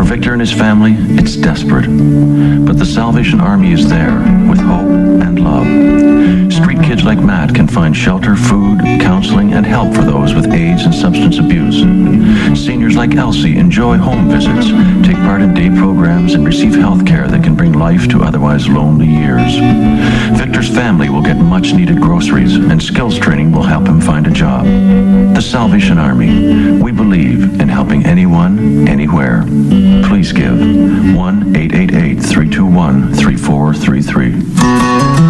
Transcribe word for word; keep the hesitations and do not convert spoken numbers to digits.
Victor and his family, it's desperate. But the Salvation Army is there with hope and love. Street kids like Matt can find shelter, food, counseling, and help for those with AIDS and substance abuse. Seniors like Elsie enjoy home visits, take part in day programs, and receive health care that can bring life to otherwise lonely years. Victor's family will get much-needed groceries, and skills training will help him find a job. The Salvation Army. We believe in helping anyone, anywhere. Please give one eight eight eight, three two one, three four three three.